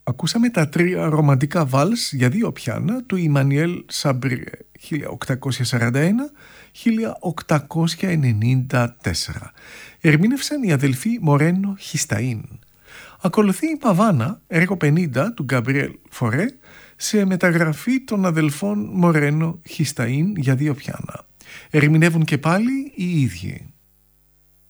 Ακούσαμε τα τρία ρομαντικά βάλς για δύο πιάνα του Ιμανουέλ Σαμπριέ 1841-1894. Ερμήνευσαν οι αδελφοί Μορένο Χισταΐν. Ακολουθεί η Παβάνα, έργο 50 του Γκαμπριέλ Φορέ, σε μεταγραφή των αδελφών Μορένο Χισταΐν για δύο πιάνα. Ερμηνεύουν και πάλι οι ίδιοι.